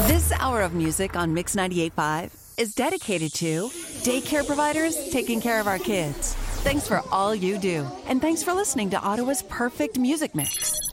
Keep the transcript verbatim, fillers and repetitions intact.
This hour of music on Mix ninety-eight point five is dedicated to daycare providers taking care of our kids. Thanks for all you do, and thanks for listening to Ottawa's perfect music mix.